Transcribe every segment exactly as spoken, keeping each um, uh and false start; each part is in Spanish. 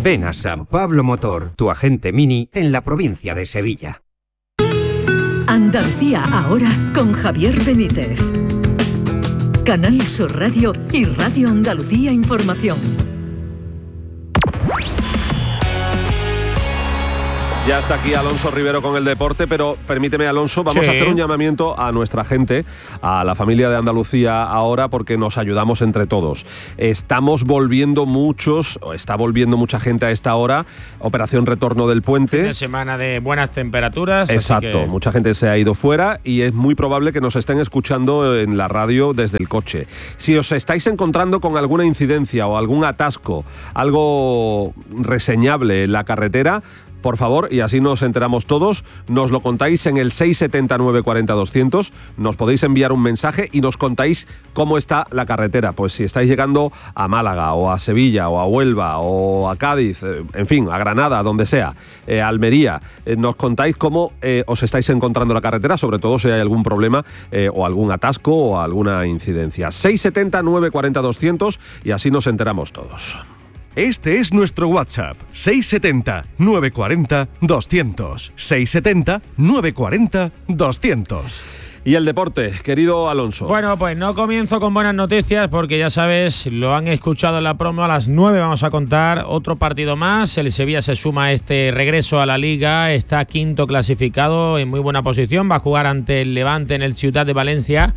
Ven a San Pablo Motor, tu agente Mini en la provincia de Sevilla. Andalucía ahora con Javier Benítez. Canal Sur Radio y Radio Andalucía Información. Ya está aquí Alonso Rivero con el deporte, pero permíteme, Alonso, vamos sí. a hacer un llamamiento a nuestra gente, a la familia de Andalucía ahora, porque nos ayudamos entre todos. Estamos volviendo muchos, o está volviendo mucha gente a esta hora, operación retorno del puente. Fin de semana de buenas temperaturas. Exacto, que... mucha gente se ha ido fuera y es muy probable que nos estén escuchando en la radio desde el coche. Si os estáis encontrando con alguna incidencia o algún atasco, algo reseñable en la carretera, por favor, y así nos enteramos todos, nos lo contáis en el seis siete nueve cuatro cero doscientos, nos podéis enviar un mensaje y nos contáis cómo está la carretera. Pues si estáis llegando a Málaga, o a Sevilla, o a Huelva, o a Cádiz, en fin, a Granada, donde sea, eh, Almería, eh, nos contáis cómo eh, os estáis encontrando la carretera, sobre todo si hay algún problema, eh, o algún atasco, o alguna incidencia. seis siete nueve cuatro cero doscientos y así nos enteramos todos. Este es nuestro WhatsApp, seis siete cero nueve cuatro cero doscientos, seis siete cero nueve cuatro cero doscientos. Y el deporte, querido Alonso. Bueno, pues no comienzo con buenas noticias porque ya sabes, lo han escuchado en la promo, a las nueve vamos a contar otro partido más. El Sevilla se suma a este regreso a la Liga, está quinto clasificado en muy buena posición, va a jugar ante el Levante en el Ciudad de Valencia.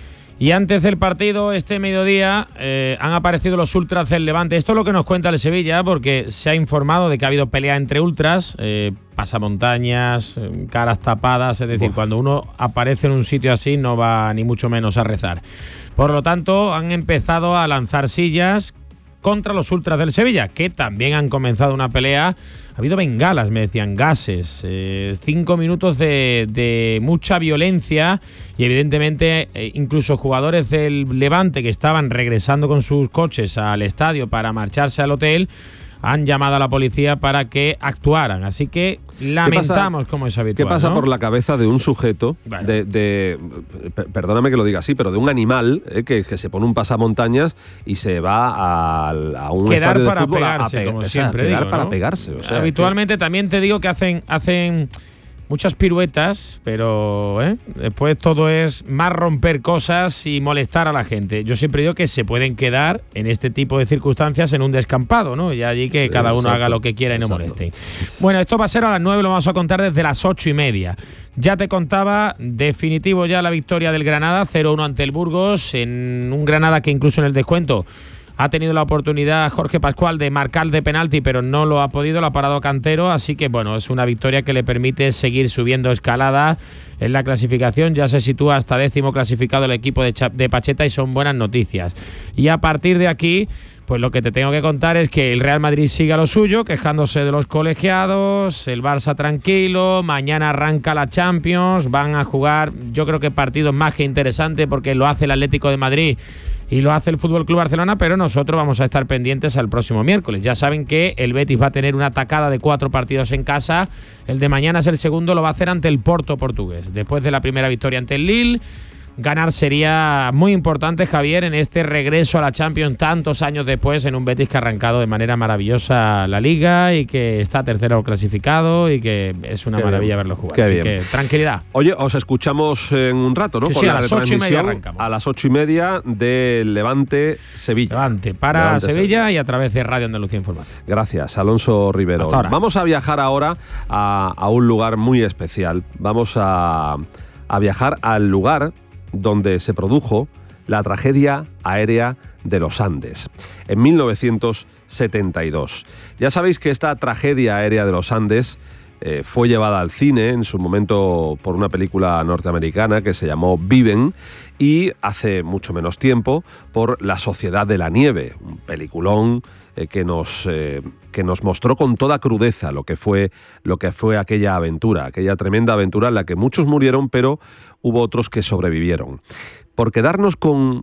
Y antes del partido, este mediodía, eh, han aparecido los ultras del Levante. Esto es lo que nos cuenta el Sevilla, porque se ha informado de que ha habido pelea entre ultras, eh, pasamontañas, eh, caras tapadas, es decir, Uf. cuando uno aparece en un sitio así no va ni mucho menos a rezar. Por lo tanto, han empezado a lanzar sillas contra los ultras del Sevilla, que también han comenzado una pelea. Ha habido bengalas, me decían, gases, eh, cinco minutos de, de mucha violencia y evidentemente eh, incluso jugadores del Levante que estaban regresando con sus coches al estadio para marcharse al hotel han llamado a la policía para que actuaran. Así que lamentamos cómo es habitual. ¿Qué pasa, ¿no? por la cabeza de un sujeto, bueno. de, de perdóname que lo diga así, pero de un animal eh, que, que se pone un pasamontañas y se va a, a un quedar estadio para de fútbol pegarse, a, a, como o sea, siempre a pegar digo, para ¿no? pegarse. O sea, habitualmente que... también te digo que hacen hacen muchas piruetas, pero ¿eh? después todo es más romper cosas y molestar a la gente. Yo siempre digo que se pueden quedar en este tipo de circunstancias en un descampado, ¿no? Y allí que sí, cada uno exacto, haga lo que quiera y no exacto. moleste. Bueno, esto va a ser a las nueve, lo vamos a contar desde las ocho y media. Ya te contaba, definitivo ya la victoria del Granada, cero uno ante el Burgos, en un Granada que incluso en el descuento ha tenido la oportunidad Jorge Pascual de marcar de penalti, pero no lo ha podido, lo ha parado Cantero, así que bueno, es una victoria que le permite seguir subiendo escalada en la clasificación. Ya se sitúa hasta décimo clasificado el equipo de, Cha- de Pacheta y son buenas noticias. Y a partir de aquí, pues lo que te tengo que contar es que el Real Madrid sigue a lo suyo, quejándose de los colegiados, el Barça tranquilo, mañana arranca la Champions, van a jugar, yo creo que partidos más que interesantes porque lo hace el Atlético de Madrid y lo hace el F C Barcelona, pero nosotros vamos a estar pendientes al próximo miércoles. Ya saben que el Betis va a tener una tacada de cuatro partidos en casa, el de mañana es el segundo, lo va a hacer ante el Porto portugués, después de la primera victoria ante el Lille. Ganar sería muy importante, Javier, en este regreso a la Champions tantos años después, en un Betis que ha arrancado de manera maravillosa la Liga y que está tercero clasificado y que es una Qué maravilla bien. verlo jugar. Qué Así bien. que tranquilidad. Oye, os escuchamos en un rato, ¿no? Sí, Con sí, la a las ocho y media retransmisión arrancamos. A las ocho y media de Levante Sevilla. Levante para Levante, Sevilla, Sevilla y a través de Radio Andalucía Información. Gracias, Alonso Rivero. Hasta ahora. Vamos a viajar ahora a, a un lugar muy especial. Vamos a, a viajar al lugar donde se produjo la tragedia aérea de los Andes, en mil novecientos setenta y dos. Ya sabéis que esta tragedia aérea de los Andes eh, fue llevada al cine en su momento por una película norteamericana que se llamó Viven, y hace mucho menos tiempo por La Sociedad de la Nieve, un peliculón eh, que nos... Eh, que nos mostró con toda crudeza lo que fue lo que fue aquella aventura, aquella tremenda aventura en la que muchos murieron, pero hubo otros que sobrevivieron. Por quedarnos con,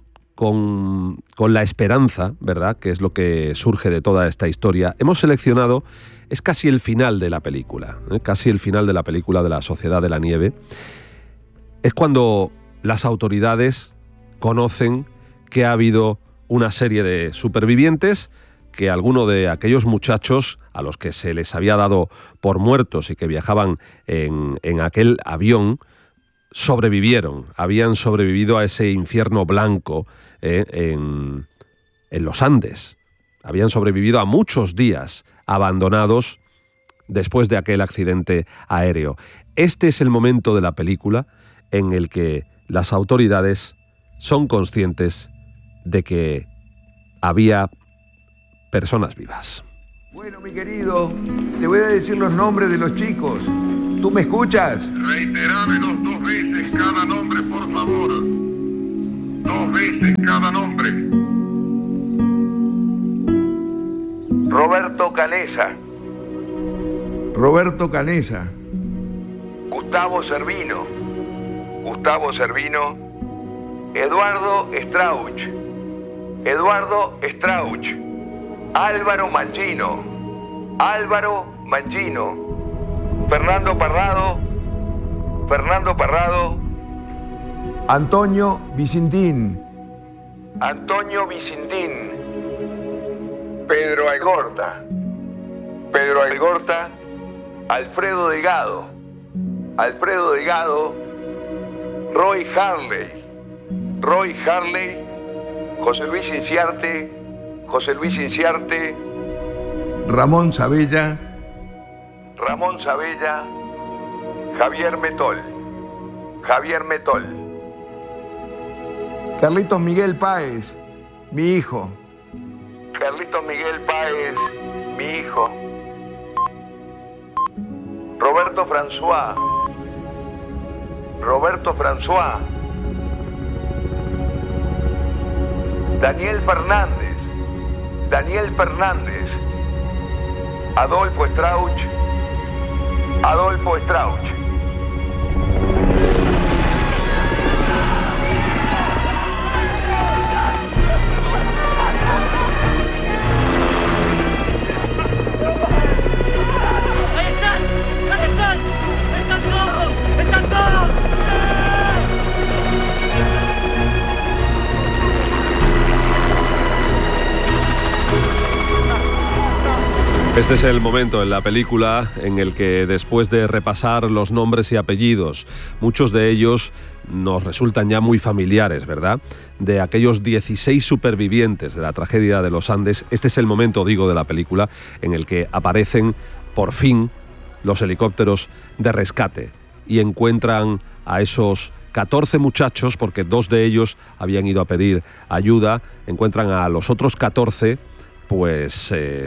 con, con la esperanza, ¿verdad?, que es lo que surge de toda esta historia, hemos seleccionado, es casi el final de la película, ¿eh? casi el final de la película de La Sociedad de la Nieve. Es cuando las autoridades conocen que ha habido una serie de supervivientes que alguno de aquellos muchachos a los que se les había dado por muertos y que viajaban en, en aquel avión sobrevivieron, habían sobrevivido a ese infierno blanco eh, en, en los Andes. Habían sobrevivido a muchos días abandonados después de aquel accidente aéreo. Este es el momento de la película en el que las autoridades son conscientes de que había personas vivas. Bueno, mi querido, te voy a decir los nombres de los chicos. ¿Tú me escuchas? Reiterámelos dos veces cada nombre, por favor. Dos veces cada nombre. Roberto Canesa. Roberto Canesa. Gustavo Servino. Gustavo Servino. Eduardo Strauch. Eduardo Strauch. Álvaro Mangino. Álvaro Mangino. Fernando Parrado. Fernando Parrado. Antonio Vicentín. Antonio Vicentín. Pedro Algorta. Pedro Algorta. Alfredo Delgado. Alfredo Delgado. Roy Harley. Roy Harley. José Luis Inciarte. José Luis Inciarte. Ramón Sabella. Ramón Sabella. Javier Metol. Javier Metol. Carlitos Miguel Páez, mi hijo. Carlitos Miguel Páez, mi hijo. Roberto François. Roberto François. Daniel Fernández. Daniel Fernández. Adolfo Strauch. Adolfo Strauch. ¡Ahí están! ¡Ahí están! ¡Están todos! ¡Están todos! Este es el momento en la película en el que, después de repasar los nombres y apellidos, muchos de ellos nos resultan ya muy familiares, ¿verdad?, de aquellos dieciséis supervivientes de la tragedia de los Andes, este es el momento, digo, de la película en el que aparecen, por fin, los helicópteros de rescate y encuentran a esos catorce muchachos, porque dos de ellos habían ido a pedir ayuda, encuentran a los otros catorce, pues... Eh,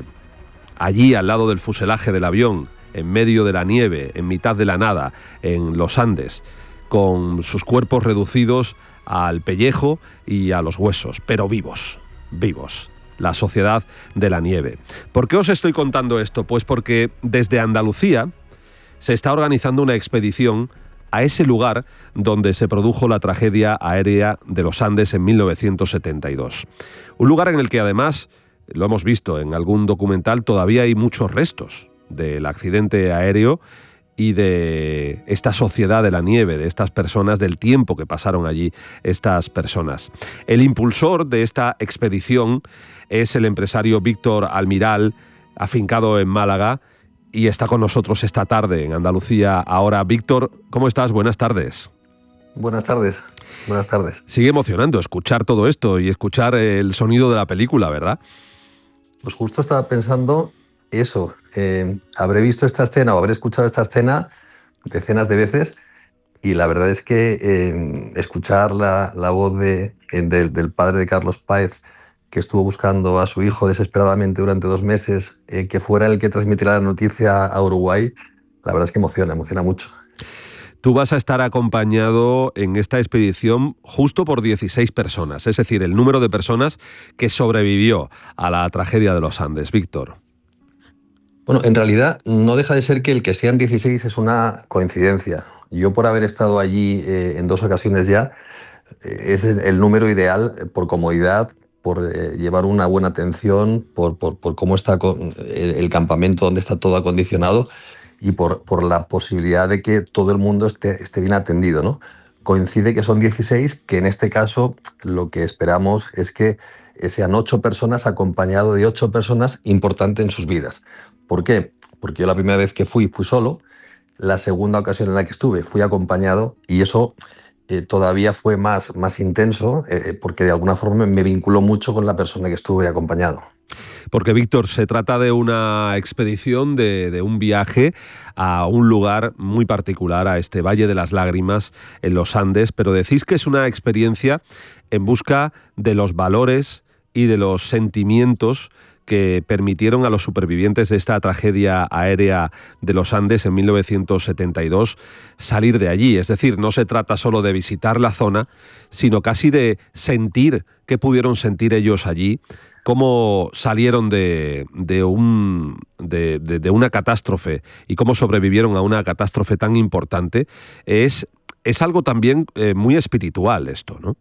allí al lado del fuselaje del avión, en medio de la nieve, en mitad de la nada, en los Andes, con sus cuerpos reducidos al pellejo y a los huesos, pero vivos, vivos. La sociedad de la nieve. ¿Por qué os estoy contando esto? Pues porque desde Andalucía se está organizando una expedición a ese lugar donde se produjo la tragedia aérea de los Andes en mil novecientos setenta y dos. Un lugar en el que además... lo hemos visto en algún documental, todavía hay muchos restos del accidente aéreo y de esta sociedad de la nieve, de estas personas, del tiempo que pasaron allí estas personas. El impulsor de esta expedición es el empresario Víctor Almiral, afincado en Málaga, y está con nosotros esta tarde en Andalucía Ahora. Víctor, ¿cómo estás? Buenas tardes. Buenas tardes. Buenas tardes. Sigue emocionando escuchar todo esto y escuchar el sonido de la película, ¿verdad? Pues justo estaba pensando eso. Eh, habré visto esta escena o habré escuchado esta escena decenas de veces y la verdad es que eh, escuchar la, la voz de, de, del padre de Carlos Páez, que estuvo buscando a su hijo desesperadamente durante dos meses, eh, que fuera el que transmitiera la noticia a Uruguay, la verdad es que emociona, emociona mucho. Tú vas a estar acompañado en esta expedición justo por dieciséis personas, es decir, el número de personas que sobrevivió a la tragedia de los Andes. Víctor. Bueno, en realidad no deja de ser que el que sean dieciséis es una coincidencia. Yo, por haber estado allí eh, en dos ocasiones ya, eh, es el número ideal por comodidad, por eh, llevar una buena atención, por, por, por cómo está con el, el campamento, donde está todo acondicionado, y por, por la posibilidad de que todo el mundo esté, esté bien atendido, ¿no? Coincide que son dieciséis, que en este caso lo que esperamos es que eh, sean ocho personas acompañado de ocho personas importantes en sus vidas. ¿Por qué? Porque yo la primera vez que fui, fui solo. La segunda ocasión en la que estuve, fui acompañado, y eso eh, todavía fue más, más intenso, eh, porque de alguna forma me vinculó mucho con la persona que estuve acompañado. Porque, Víctor, se trata de una expedición, de, de un viaje a un lugar muy particular, a este Valle de las Lágrimas, en los Andes, pero decís que es una experiencia en busca de los valores y de los sentimientos que permitieron a los supervivientes de esta tragedia aérea de los Andes en mil novecientos setenta y dos salir de allí. Es decir, no se trata solo de visitar la zona, sino casi de sentir qué pudieron sentir ellos allí, cómo salieron de, de, un, de, de, de una catástrofe y cómo sobrevivieron a una catástrofe tan importante. Es, es algo también eh, muy espiritual esto, ¿no?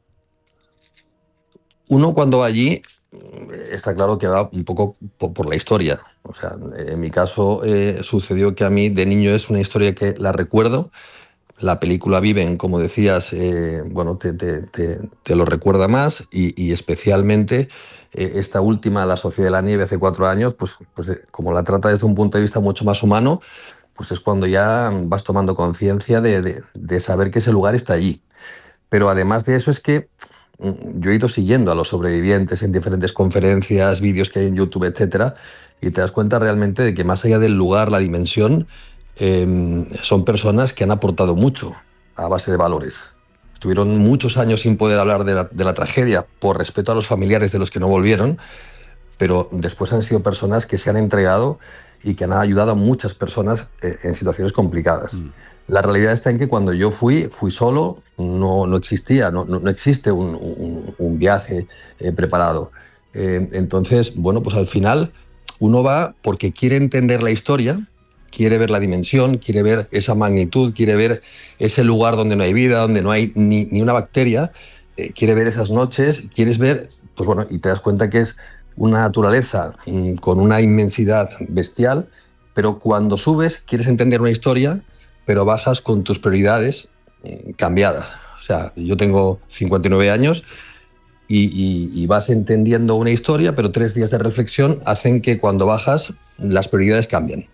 Uno cuando va allí, está claro que va un poco por, por la historia. O sea, en mi caso eh, sucedió que a mí de niño es una historia que la recuerdo. La película Viven, como decías, eh, bueno, te, te, te, te lo recuerda más, y, y especialmente eh, esta última, La Sociedad de la Nieve, hace cuatro años, pues, pues eh, como la trata desde un punto de vista mucho más humano, pues es cuando ya vas tomando conciencia de, de, de saber que ese lugar está allí. Pero además de eso es que yo he ido siguiendo a los sobrevivientes en diferentes conferencias, vídeos que hay en YouTube, etcétera, y te das cuenta realmente de que más allá del lugar, la dimensión, eh, son personas que han aportado mucho a base de valores. Estuvieron muchos años sin poder hablar de la, de la tragedia por respeto a los familiares de los que no volvieron, pero después han sido personas que se han entregado y que han ayudado a muchas personas eh, en situaciones complicadas. Mm. La realidad está en que cuando yo fui, fui solo, no, no existía, no, no, no existe un, un, un viaje eh, preparado. Eh, entonces, bueno, pues al final uno va porque quiere entender la historia, quiere ver la dimensión, quiere ver esa magnitud, quiere ver ese lugar donde no hay vida, donde no hay ni, ni una bacteria, eh, quiere ver esas noches, quieres ver, pues bueno, y te das cuenta que es una naturaleza mmm, con una inmensidad bestial, pero cuando subes quieres entender una historia, pero bajas con tus prioridades eh, cambiadas. O sea, yo tengo cincuenta y nueve años y, y, y vas entendiendo una historia, pero tres días de reflexión hacen que cuando bajas las prioridades cambian.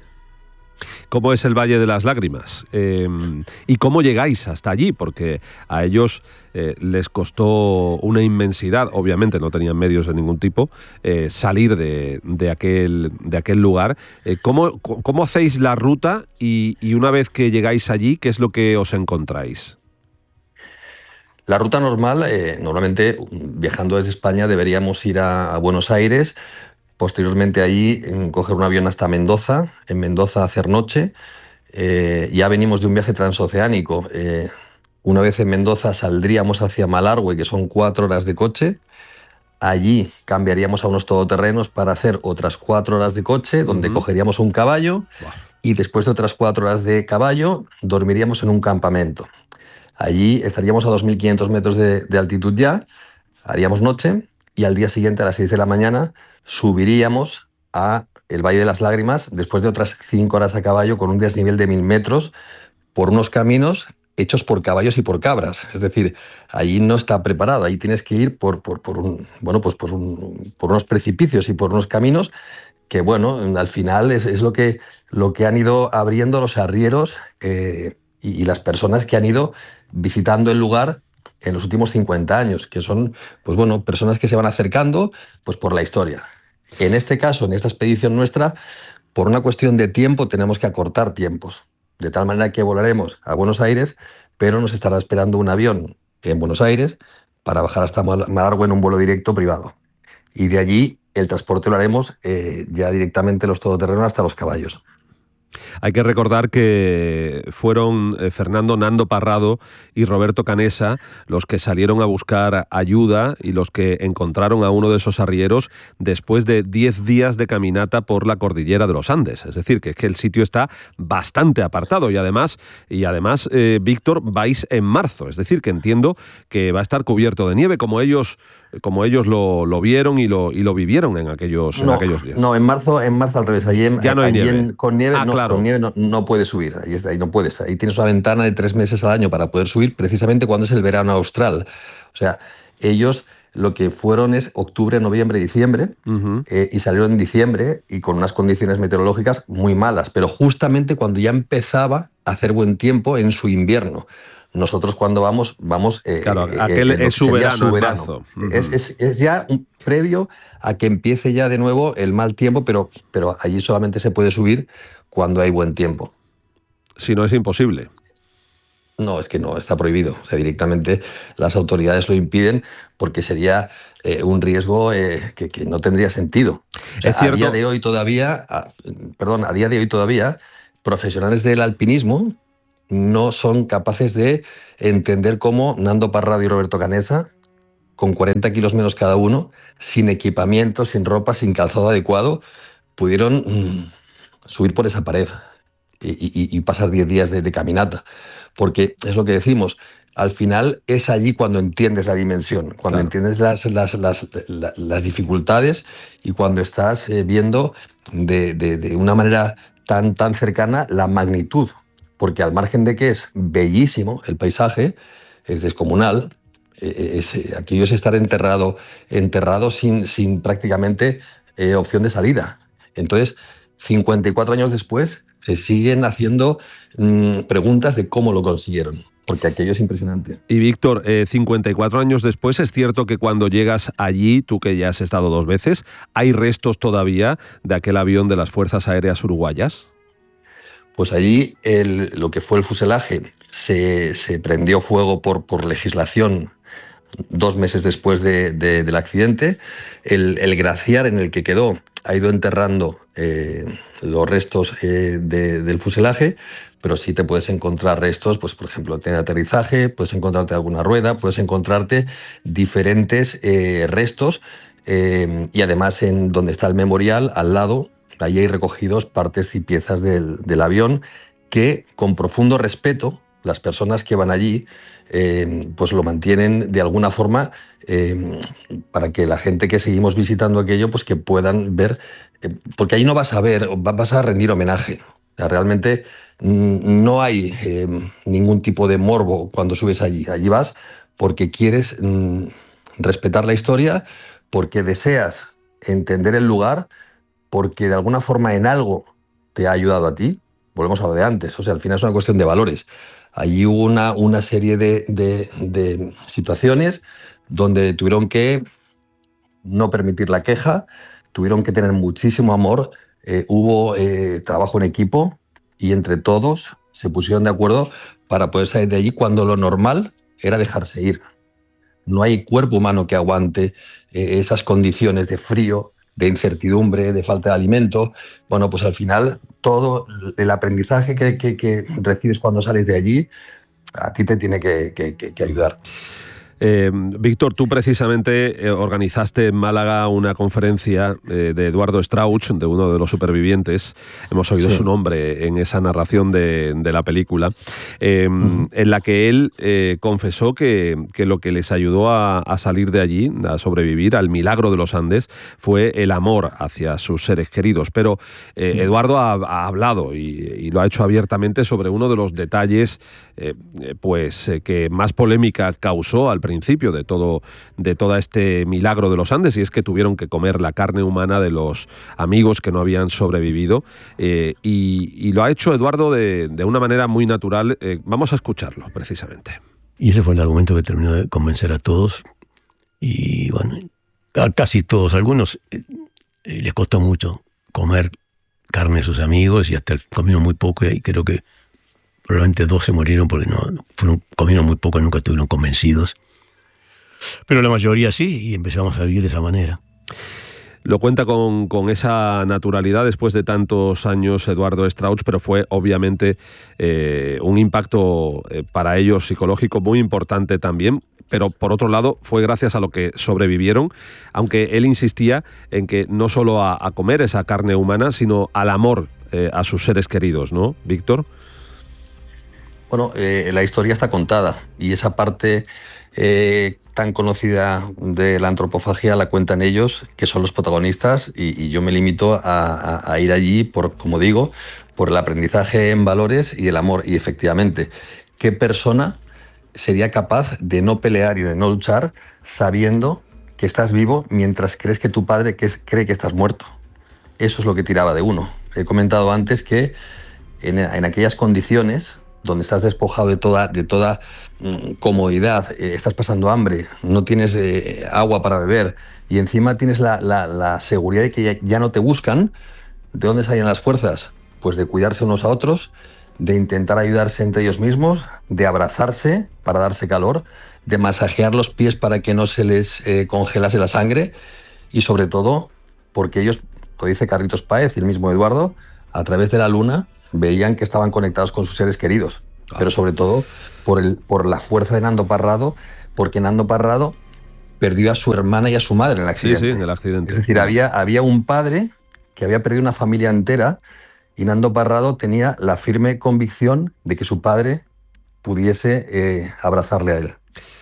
¿Cómo es el Valle de las Lágrimas? Eh, ¿Y cómo llegáis hasta allí? Porque a ellos eh, les costó una inmensidad, obviamente no tenían medios de ningún tipo, eh, salir de, de, aquel, de aquel lugar. Eh, ¿cómo, ¿Cómo hacéis la ruta y, y una vez que llegáis allí, qué es lo que os encontráis? La ruta normal, eh, normalmente viajando desde España deberíamos ir a, a Buenos Aires, posteriormente allí en coger un avión hasta Mendoza, en Mendoza hacer noche. Eh, ya venimos de un viaje transoceánico. Eh, una vez en Mendoza saldríamos hacia Malargüe, que son cuatro horas de coche. Allí cambiaríamos a unos todoterrenos para hacer otras cuatro horas de coche, donde uh-huh. cogeríamos un caballo. Wow. Y después de otras cuatro horas de caballo, dormiríamos en un campamento. Allí estaríamos a dos mil quinientos metros de, de altitud ya, haríamos noche, y al día siguiente a las seis de la mañana subiríamos a el Valle de las Lágrimas después de otras cinco horas a caballo con un desnivel de mil metros por unos caminos hechos por caballos y por cabras. Es decir, allí no está preparado, ahí tienes que ir por, por, por, un, bueno, pues por, un, por unos precipicios y por unos caminos que, bueno, al final es, es lo, que, lo que han ido abriendo los arrieros eh, y, y las personas que han ido visitando el lugar en los últimos cincuenta años, que son, pues bueno, personas que se van acercando pues por la historia. En este caso, en esta expedición nuestra, por una cuestión de tiempo tenemos que acortar tiempos, de tal manera que volaremos a Buenos Aires, pero nos estará esperando un avión en Buenos Aires para bajar hasta Malargüe en un vuelo directo privado. Y de allí el transporte lo haremos eh, ya directamente los todoterrenos hasta los caballos. Hay que recordar que fueron eh, Fernando Nando Parrado y Roberto Canessa los que salieron a buscar ayuda y los que encontraron a uno de esos arrieros después de diez días de caminata por la cordillera de los Andes. Es decir, que es que el sitio está bastante apartado y además, y además eh, Víctor, vais en marzo. Es decir, que entiendo que va a estar cubierto de nieve como ellos, como ellos lo, lo vieron y lo, y lo vivieron en aquellos, no, en aquellos días. No, en marzo, en marzo al revés. Allí, en, ya no hay allí nieve. En, con nieve, ah, no, claro. con nieve no, no puedes subir. Ahí, está, ahí no puedes. Ahí tienes una ventana de tres meses al año para poder subir, precisamente cuando es el verano austral. O sea, ellos lo que fueron es octubre, noviembre, diciembre, uh-huh. eh, y salieron en diciembre y con unas condiciones meteorológicas muy malas, pero justamente cuando ya empezaba a hacer buen tiempo en su invierno. Nosotros cuando vamos, vamos... Eh, claro, aquel eh, es su verano, su verano. marzo. Uh-huh. Es, es, es ya un previo a que empiece ya de nuevo el mal tiempo, pero, pero allí solamente se puede subir cuando hay buen tiempo. Si no, es imposible. No, es que no, está prohibido. O sea, directamente las autoridades lo impiden porque sería eh, un riesgo eh, que, que no tendría sentido. O sea, es cierto. A día de hoy todavía, a, perdón, a día de hoy todavía, profesionales del alpinismo no son capaces de entender cómo Nando Parrado y Roberto Canessa, con cuarenta kilos menos cada uno, sin equipamiento, sin ropa, sin calzado adecuado, pudieron mmm, subir por esa pared y, y, y pasar diez días de, de caminata. Porque es lo que decimos, al final es allí cuando entiendes la dimensión, cuando claro. entiendes las, las, las, las, las dificultades y cuando estás eh, viendo de, de, de una manera tan, tan cercana la magnitud. Porque al margen de que es bellísimo el paisaje, es descomunal, eh, es, aquello es estar enterrado, enterrado sin, sin prácticamente eh, opción de salida. Entonces, cincuenta y cuatro años después, se siguen haciendo mmm, preguntas de cómo lo consiguieron, porque aquello es impresionante. Y Víctor, eh, cincuenta y cuatro años después, es cierto que cuando llegas allí, tú que ya has estado dos veces, ¿hay restos todavía de aquel avión de las Fuerzas Aéreas Uruguayas? Pues allí el, lo que fue el fuselaje se, se prendió fuego por, por legislación dos meses después de, de, del accidente. El, el glaciar en el que quedó ha ido enterrando eh, los restos eh, de, del fuselaje, pero sí te puedes encontrar restos, pues por ejemplo, de aterrizaje, puedes encontrarte alguna rueda, puedes encontrarte diferentes eh, restos eh, y además en donde está el memorial, al lado, ahí hay recogidos partes y piezas del, del avión que, con profundo respeto, las personas que van allí eh, pues lo mantienen de alguna forma eh, para que la gente que seguimos visitando aquello pues que puedan ver, eh, porque ahí no vas a ver, vas a rendir homenaje. O sea, realmente mm, no hay eh, ningún tipo de morbo cuando subes allí. Allí vas porque quieres mm, respetar la historia, porque deseas entender el lugar, porque de alguna forma en algo te ha ayudado a ti. Volvemos a lo de antes, o sea, al final es una cuestión de valores. Allí hubo una, una serie de, de, de situaciones donde tuvieron que no permitir la queja, tuvieron que tener muchísimo amor, eh, hubo eh, trabajo en equipo y entre todos se pusieron de acuerdo para poder salir de allí cuando lo normal era dejarse ir. No hay cuerpo humano que aguante eh, esas condiciones de frío, de incertidumbre, de falta de alimento. Bueno, pues al final todo el aprendizaje que, que, que recibes cuando sales de allí a ti te tiene que, que, que, que ayudar. Eh, Víctor, tú precisamente eh, organizaste en Málaga una conferencia eh, de Eduardo Strauch, de uno de los supervivientes. Hemos oído sí. su nombre en esa narración de, de la película, eh, uh-huh. en la que él eh, confesó que, que lo que les ayudó a, a salir de allí, a sobrevivir al milagro de los Andes, fue el amor hacia sus seres queridos. Pero eh, uh-huh. Eduardo ha, ha hablado y, y lo ha hecho abiertamente sobre uno de los detalles eh, pues, eh, que más polémica causó al principio principio de todo de todo este milagro de los Andes, y es que tuvieron que comer la carne humana de los amigos que no habían sobrevivido, eh, y, y lo ha hecho Eduardo de, de una manera muy natural. Eh, vamos a escucharlo precisamente. Y ese fue el argumento que terminó de convencer a todos, y bueno, a casi todos, algunos eh, les costó mucho comer carne de sus amigos y hasta comieron muy poco, y creo que probablemente dos se murieron porque no fueron, comieron muy poco y nunca estuvieron convencidos. Pero la mayoría sí, y empezamos a vivir de esa manera. Lo cuenta con, con esa naturalidad después de tantos años Eduardo Strauch, pero fue obviamente eh, un impacto eh, para ellos psicológico muy importante también. Pero por otro lado fue gracias a lo que sobrevivieron, aunque él insistía en que no solo a, a comer esa carne humana, sino al amor eh, a sus seres queridos, ¿no, Víctor? Bueno, eh, la historia está contada y esa parte eh, tan conocida de la antropofagia la cuentan ellos, que son los protagonistas, y, y yo me limito a, a, a ir allí, por, como digo, por el aprendizaje en valores y el amor. Y efectivamente, ¿qué persona sería capaz de no pelear y de no luchar sabiendo que estás vivo mientras crees que tu padre que es, cree que estás muerto. Eso es lo que tiraba de uno. He comentado antes que en, en aquellas condiciones donde estás despojado de toda, de toda mm, comodidad, eh, estás pasando hambre, no tienes eh, agua para beber y encima tienes la, la, la seguridad de que ya, ya no te buscan, ¿de dónde salen las fuerzas? Pues de cuidarse unos a otros, de intentar ayudarse entre ellos mismos, de abrazarse para darse calor, de masajear los pies para que no se les eh, congelase la sangre y sobre todo porque ellos, lo dice Carlitos Páez y el mismo Eduardo, a través de la luna veían que estaban conectados con sus seres queridos, claro. Pero sobre todo por, el, por la fuerza de Nando Parrado, porque Nando Parrado perdió a su hermana y a su madre en el accidente. Sí, sí, en el accidente. Es decir, había, había un padre que había perdido una familia entera y Nando Parrado tenía la firme convicción de que su padre pudiese eh, abrazarle a él.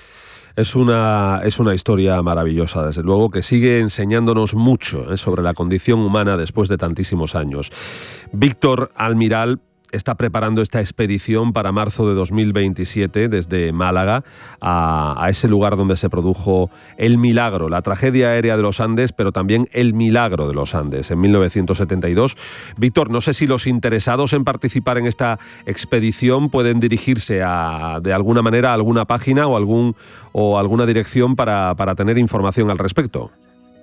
Es una, es una historia maravillosa, desde luego, que sigue enseñándonos mucho eh, sobre la condición humana después de tantísimos años. Víctor Almiral está preparando esta expedición para marzo de dos mil veintisiete desde Málaga a, a ese lugar donde se produjo el milagro, la tragedia aérea de los Andes, pero también el milagro de los Andes en mil novecientos setenta y dos. Víctor, no sé si los interesados en participar en esta expedición pueden dirigirse a, de alguna manera a alguna página o, algún, o alguna dirección para, para tener información al respecto.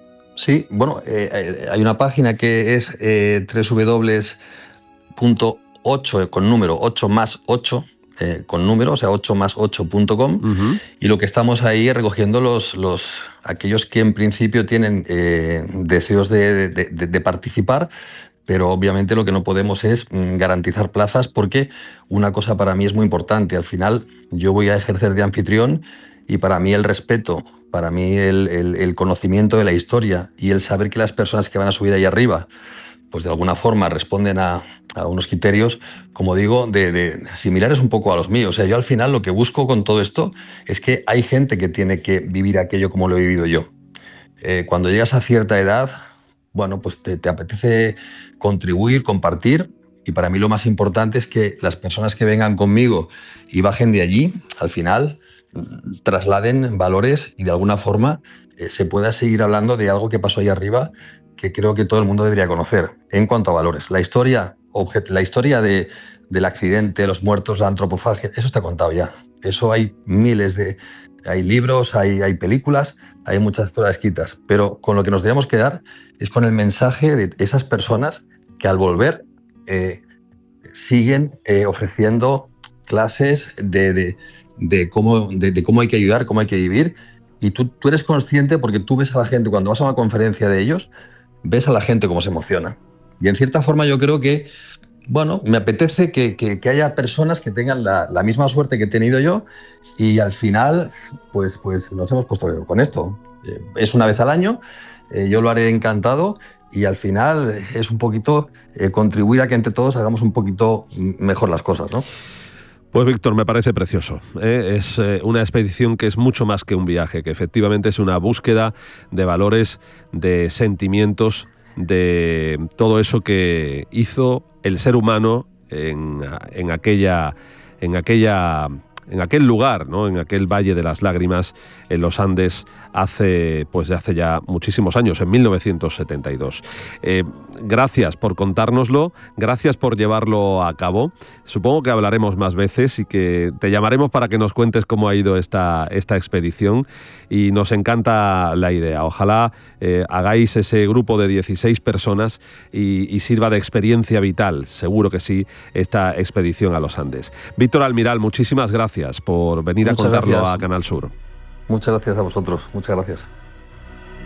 Sí, bueno, eh, hay una página que es eh, doble u doble u doble u punto ocho con número, ocho más ocho eh, con número, o sea, ocho más ocho punto com, uh-huh. Y lo que estamos ahí es recogiendo los, los, aquellos que en principio tienen eh, deseos de, de, de, de participar, pero obviamente lo que no podemos es mm, garantizar plazas porque una cosa para mí es muy importante. Al final yo voy a ejercer de anfitrión y para mí el respeto, para mí el, el, el conocimiento de la historia y el saber que las personas que van a subir ahí arriba pues de alguna forma responden a, a unos criterios, como digo, de, de similares un poco a los míos. O sea, yo al final lo que busco con todo esto es que hay gente que tiene que vivir aquello como lo he vivido yo. Eh, cuando llegas a cierta edad, bueno, pues te, te apetece contribuir, compartir, y para mí lo más importante es que las personas que vengan conmigo y bajen de allí, al final, trasladen valores y de alguna forma eh, se pueda seguir hablando de algo que pasó ahí arriba que creo que todo el mundo debería conocer en cuanto a valores. La historia, objet- la historia de, del accidente, los muertos, la antropofagia, eso está contado ya. Eso hay miles de... Hay libros, hay, hay películas, hay muchas cosas escritas. Pero con lo que nos debemos quedar es con el mensaje de esas personas que al volver eh, siguen eh, ofreciendo clases de, de, de, cómo, de, de cómo hay que ayudar, cómo hay que vivir. Y tú, tú eres consciente porque tú ves a la gente, cuando vas a una conferencia de ellos, ves a la gente cómo se emociona. Y en cierta forma yo creo que, bueno, me apetece que, que, que haya personas que tengan la, la misma suerte que he tenido yo y al final, pues, pues nos hemos puesto con esto. Eh, es una vez al año, eh, yo lo haré encantado y al final es un poquito eh, contribuir a que entre todos hagamos un poquito mejor las cosas, ¿no? Pues Víctor, me parece precioso. ¿eh? Es eh, una expedición que es mucho más que un viaje, que efectivamente es una búsqueda de valores, de sentimientos, de todo eso que hizo el ser humano en, en aquella, en aquella, en aquel lugar, ¿no? En aquel Valle de las Lágrimas, en los Andes, hace, pues, hace ya muchísimos años, en mil novecientos setenta y dos. Eh, gracias por contárnoslo, gracias por llevarlo a cabo. Supongo que hablaremos más veces y que te llamaremos para que nos cuentes cómo ha ido esta, esta expedición y nos encanta la idea. Ojalá eh, hagáis ese grupo de dieciséis personas y, y sirva de experiencia vital, seguro que sí, esta expedición a los Andes. Víctor Almiral, muchísimas gracias por venir Muchas a contarlo gracias. a Canal Sur. Muchas gracias a vosotros, muchas gracias.